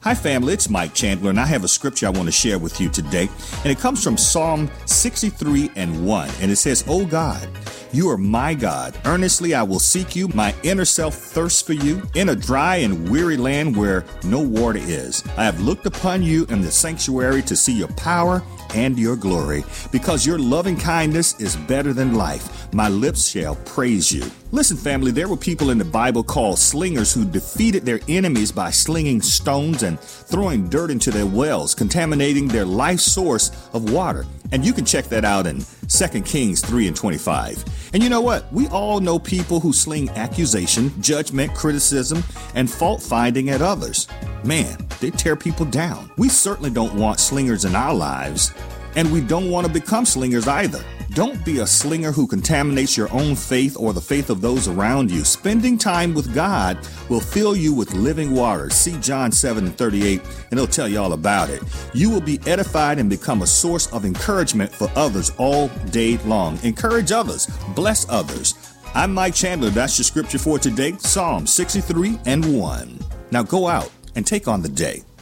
Hi family, it's Mike Chandler, and I have a scripture I want to share with you today. And it comes from Psalm 63 and 1. And it says, "O God, you are my God. Earnestly I will seek you. My inner self thirsts for you in a dry and weary land where no water is. I have looked upon you in the sanctuary to see your power and your glory. Because your loving kindness is better than life, my lips shall praise you." Listen, family, there were people in the Bible called slingers who defeated their enemies by slinging stones and throwing dirt into their wells, contaminating their life source of water. And you can check that out in 2 Kings 3 and 25. And you know what? We all know people who sling accusation, judgment, criticism, and fault finding at others. Man, they tear people down. We certainly don't want slingers in our lives, and we don't want to become slingers either. Don't be a slinger who contaminates your own faith or the faith of those around you. Spending time with God will fill you with living water. See John 7 and 38, and it'll tell you all about it. You will be edified and become a source of encouragement for others all day long. Encourage others. Bless others. I'm Mike Chandler. That's your scripture for today, Psalm 63 and 1. Now go out and take on the day.